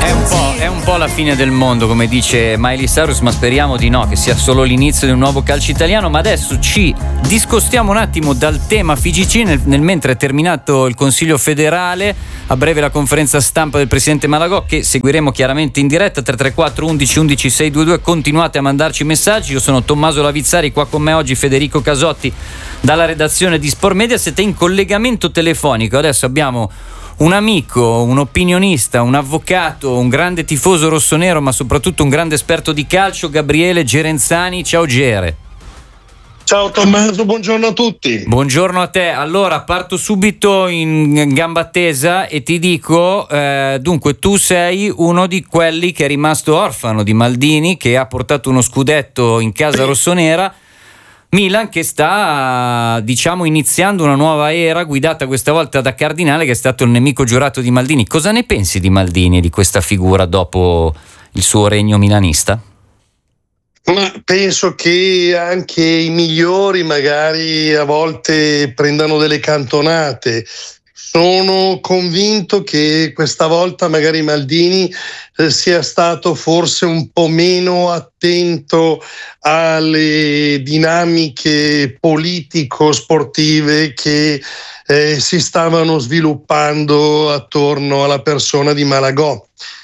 È un po' la fine del mondo, come dice Miley Cyrus, ma speriamo di no, che sia solo l'inizio di un nuovo calcio italiano. Ma adesso ci discostiamo un attimo dal tema FIGC nel mentre è terminato il Consiglio federale, a breve la conferenza stampa del presidente Malagò, che seguiremo chiaramente in diretta. 334 11 11 622, continuate a mandarci messaggi. Io sono Tommaso Lavizzari, qua con me oggi Federico Casotti dalla redazione di Sport Media. Siete in collegamento telefonico, adesso abbiamo un amico, un opinionista, un avvocato, un grande tifoso rossonero, ma soprattutto un grande esperto di calcio, Gabriele Gerenzani. Ciao Gere. Ciao Tommaso, buongiorno a tutti. Buongiorno a te. Allora parto subito in gamba tesa e ti dico, dunque tu sei uno di quelli che è rimasto orfano di Maldini, che ha portato uno scudetto in casa rossonera. Milan che sta, diciamo, iniziando una nuova era guidata questa volta da Cardinale, che è stato il nemico giurato di Maldini. Cosa ne pensi di Maldini e di questa figura dopo il suo regno milanista? Ma penso che anche i migliori magari a volte prendano delle cantonate. Sono convinto che questa volta magari Maldini sia stato forse un po' meno attento alle dinamiche politico-sportive che si stavano sviluppando attorno alla persona di Malagò.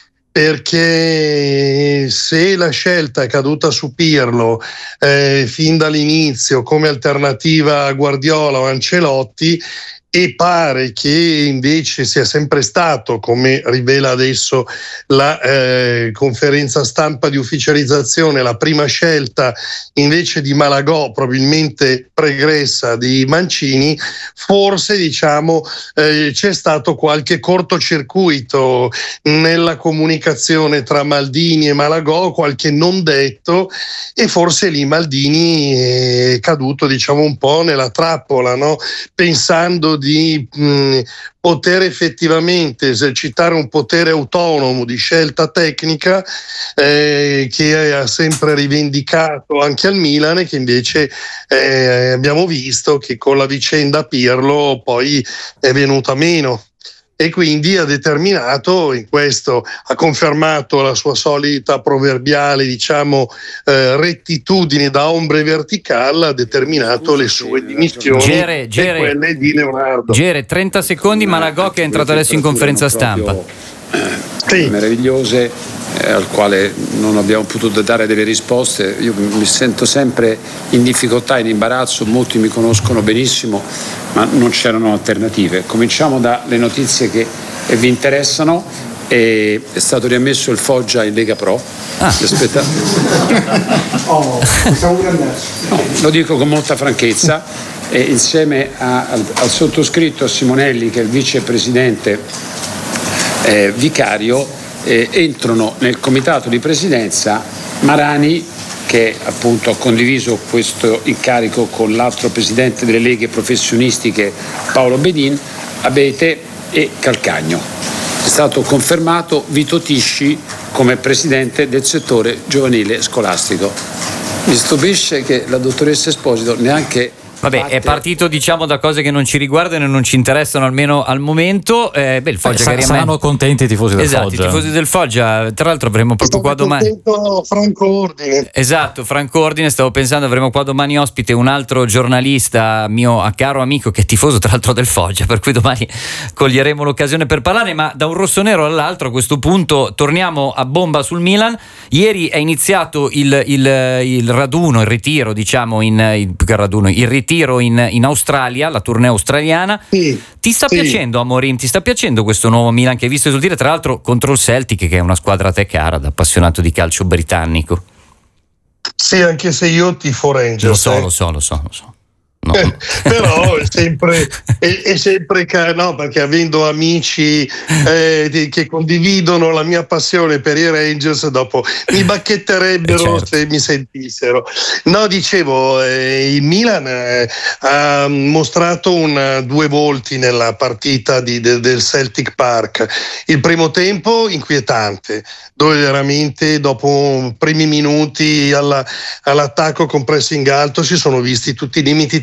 Perché se la scelta è caduta su Pirlo fin dall'inizio come alternativa a Guardiola o Ancelotti, e pare che invece sia sempre stato, come rivela adesso la conferenza stampa di ufficializzazione, la prima scelta invece di Malagò, probabilmente pregressa di Mancini, forse c'è stato qualche cortocircuito nella comunicazione tra Maldini e Malagò, qualche non detto, e forse lì Maldini è caduto un po' nella trappola, no? Pensando di poter effettivamente esercitare un potere autonomo di scelta tecnica che ha sempre rivendicato anche al Milan, e che invece abbiamo visto che con la vicenda Pirlo poi è venuta meno. E quindi ha determinato, in questo ha confermato la sua solita proverbiale rettitudine da ombre verticale, ha determinato le sue dimissioni e quelle di Leonardo. 30 secondi, Malagò che è entrato adesso in conferenza stampa. Meravigliose, al quale non abbiamo potuto dare delle risposte. Io mi sento sempre in difficoltà, in imbarazzo, molti mi conoscono benissimo, ma non c'erano alternative. Cominciamo dalle notizie che vi interessano. È stato riammesso il Foggia in Lega Pro. Lo dico con molta franchezza, insieme al sottoscritto, a Simonelli, che è il vicepresidente vicario, entrano nel comitato di presidenza Marani, che appunto ha condiviso questo incarico con l'altro presidente delle leghe professionistiche Paolo Bedin, Abete e Calcagno. È stato confermato Vito Tisci come presidente del settore giovanile scolastico. Mi stupisce che la dottoressa Esposito neanche... Vabbè, è partito da cose che non ci riguardano e non ci interessano, almeno al momento. Il Foggia saranno contenti i tifosi del Foggia. Esatto, i tifosi del Foggia. Tra l'altro avremo proprio qua domani Franco Ordine. Esatto, Franco Ordine, stavo pensando, avremo qua domani ospite un altro giornalista, mio caro amico, che è tifoso tra l'altro del Foggia, per cui domani coglieremo l'occasione per parlare. Ma da un rossonero all'altro, a questo punto torniamo a bomba sul Milan. Ieri è iniziato il raduno, il ritiro, il ritiro in Australia, la tournée australiana. Ti sta piacendo, Amorim? Ti sta piacendo questo nuovo Milan che hai visto esultare, tra l'altro contro il Celtic, che è una squadra a te cara, da appassionato di calcio britannico? Sì, anche se io tifo Rangers. Lo so. No. Però è sempre no, perché avendo amici che condividono la mia passione per i Rangers, dopo mi bacchetterebbero certo. Se mi sentissero. No, dicevo, il Milan ha mostrato due volti nella partita del Celtic Park. Il primo tempo inquietante, dove veramente dopo primi minuti all'attacco con pressing alto si sono visti tutti i limiti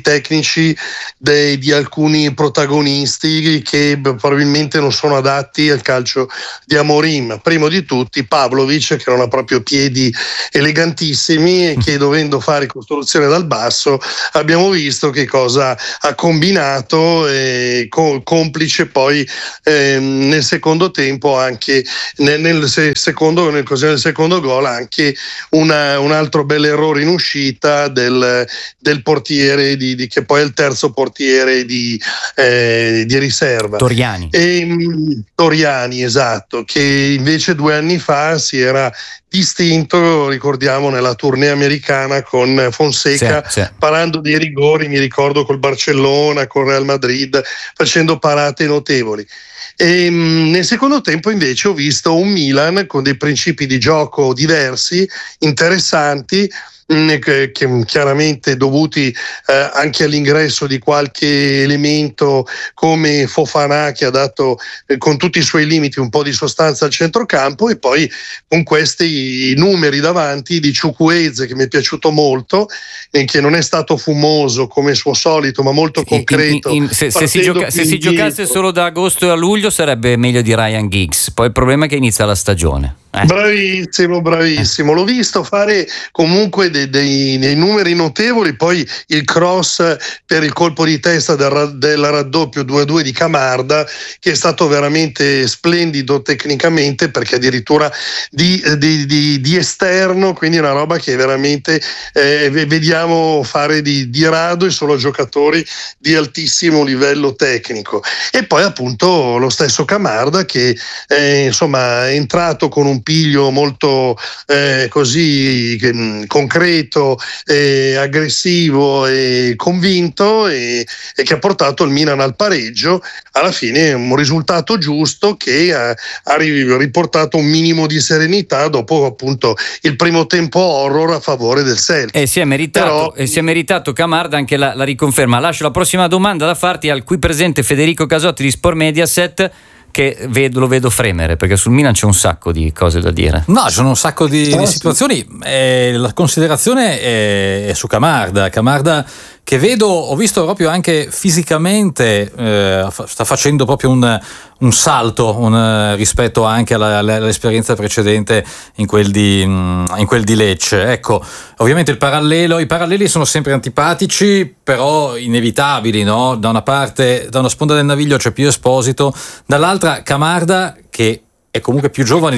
tecnici di alcuni protagonisti che probabilmente non sono adatti al calcio di Amorim. Primo di tutti Pavlovic, che non ha proprio piedi elegantissimi e che, dovendo fare costruzione dal basso, abbiamo visto che cosa ha combinato, complice poi nel secondo tempo, anche nel secondo gol, anche un altro bel errore in uscita del portiere che poi è il terzo portiere di riserva, Toriani, esatto, che invece 2 anni fa si era distinto, ricordiamo, nella tournée americana con Fonseca, parando dei rigori, mi ricordo col Barcellona, con Real Madrid, facendo parate notevoli. E nel secondo tempo invece ho visto un Milan con dei principi di gioco diversi, interessanti, che chiaramente dovuti anche all'ingresso di qualche elemento come Fofana, che ha dato con tutti i suoi limiti un po' di sostanza al centrocampo, e poi con questi numeri davanti di Chukwueze, che mi è piaciuto molto, che non è stato fumoso come suo solito, ma molto concreto. Se si giocasse solo da agosto a luglio sarebbe meglio di Ryan Giggs, poi il problema è che inizia la stagione. Bravissimo, l'ho visto fare comunque dei numeri notevoli, poi il cross per il colpo di testa del raddoppio 2-2 di Camarda, che è stato veramente splendido tecnicamente, perché addirittura di esterno, quindi una roba che veramente vediamo fare di rado e solo giocatori di altissimo livello tecnico. E poi appunto lo stesso Camarda, che insomma è entrato con un piglio molto così concreto, aggressivo e convinto, e che ha portato il Milan al pareggio. Alla fine un risultato giusto che ha riportato un minimo di serenità dopo appunto il primo tempo horror a favore del Celtic. E si è meritato Camarda anche la riconferma. Lascio la prossima domanda da farti al qui presente Federico Casotti di Sport Mediaset, che lo vedo fremere, perché sul Milan c'è un sacco di cose da dire. No, ci sono un sacco di situazioni. La considerazione è su Camarda che ho visto proprio anche fisicamente, sta facendo proprio un salto rispetto anche all'esperienza precedente in quel di Lecce. Ecco, ovviamente i paralleli sono sempre antipatici, però inevitabili, no? Da una sponda del naviglio c'è Pio Esposito, dall'altra Camarda, che è comunque più giovane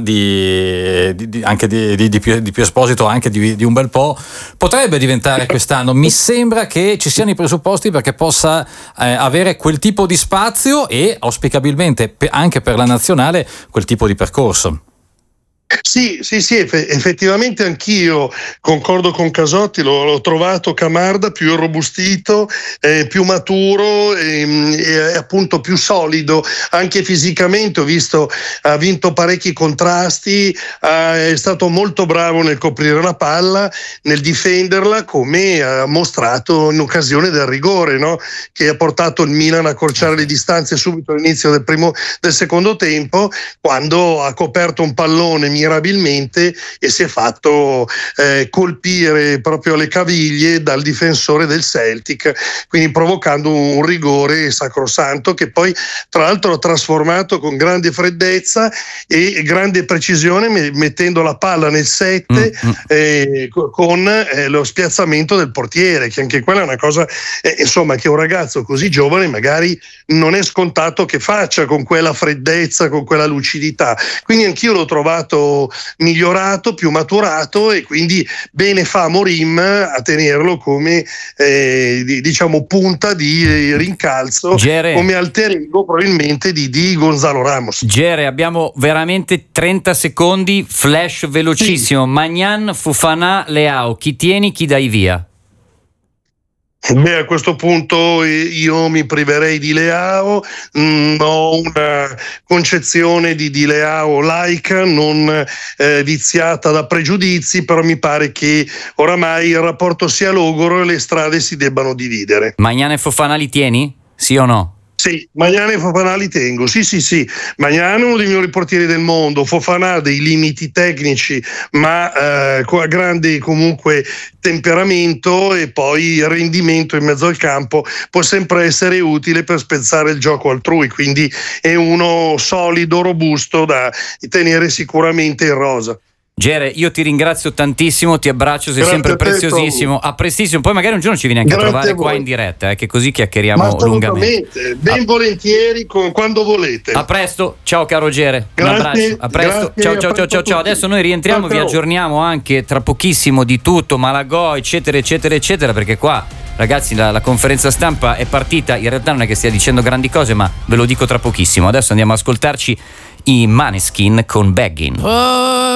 anche di Pio Esposito, anche di un bel po', potrebbe diventare quest'anno. Mi sembra che ci siano i presupposti perché possa avere quel tipo di spazio e auspicabilmente anche per la nazionale quel tipo di percorso. Sì, effettivamente anch'io concordo con Casotti, l'ho trovato Camarda più irrobustito, più maturo e appunto più solido anche fisicamente. Ho visto, ha vinto parecchi contrasti, è stato molto bravo nel coprire la palla, nel difenderla, come ha mostrato in occasione del rigore, no? Che ha portato il Milan a accorciare le distanze subito all'inizio del secondo tempo, quando ha coperto un pallone mirabilmente e si è fatto colpire proprio alle caviglie dal difensore del Celtic, quindi provocando un rigore sacrosanto, che poi tra l'altro ha trasformato con grande freddezza e grande precisione, mettendo la palla nel 7 con lo spiazzamento del portiere, che anche quella è una cosa insomma che un ragazzo così giovane magari non è scontato che faccia, con quella freddezza, con quella lucidità. Quindi anch'io l'ho trovato migliorato, più maturato, e quindi bene fa Amorim a tenerlo come diciamo punta di rincalzo, come alter ego probabilmente di Gonzalo Ramos. Gere, abbiamo veramente 30 secondi, flash velocissimo. Sì. Maignan, Fofana, Leao, chi tieni, chi dai via? Beh, a questo punto io mi priverei di Leao. Ho una concezione di Leao laica, non viziata da pregiudizi, però mi pare che oramai il rapporto sia logoro e le strade si debbano dividere. Maignan e Fofana li tieni? Sì o no? Sì, Magnani e Fofana li tengo, sì. Magnani è uno dei migliori portieri del mondo, Fofana ha dei limiti tecnici, ma ha grande comunque temperamento, e poi il rendimento in mezzo al campo può sempre essere utile per spezzare il gioco altrui, quindi è uno solido, robusto da tenere sicuramente in rosa. Gere, io ti ringrazio tantissimo, ti abbraccio, sei sempre preziosissimo. A prestissimo, poi magari un giorno ci vieni anche a trovare qua in diretta, che così chiacchieriamo lungamente. Ben volentieri, quando volete. A presto, ciao caro Gere. Un abbraccio, a presto. Ciao. Adesso noi rientriamo, vi aggiorniamo anche tra pochissimo di tutto, Malagò, eccetera, perché qua, ragazzi, la conferenza stampa è partita. In realtà non è che stia dicendo grandi cose, ma ve lo dico tra pochissimo. Adesso andiamo ad ascoltarci i Maneskin con Beggin'.